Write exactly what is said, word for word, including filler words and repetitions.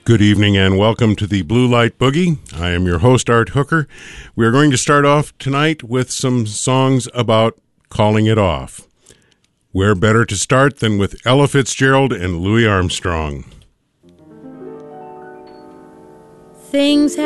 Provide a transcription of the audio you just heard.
Good evening and welcome to the Blue Light Boogie. I am your host, Art Hooker. We are going to start off tonight with some songs about calling it off. Where better to start than with Ella Fitzgerald and Louis Armstrong? Things